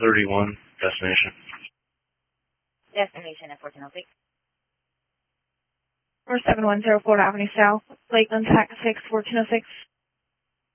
31, destination. Destination at 1406. 7104 Avenue South, Lakeland, Texas 1406.